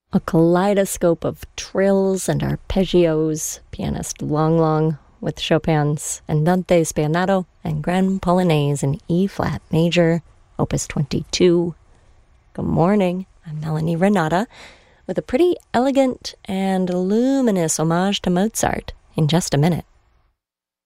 A kaleidoscope of trills and arpeggios, pianist Long Long with Chopin's Andante Spianato and Grand Polonaise in E-flat major, Opus 22. Good morning, I'm Melanie Renata with a pretty elegant and luminous homage to Mozart in just a minute.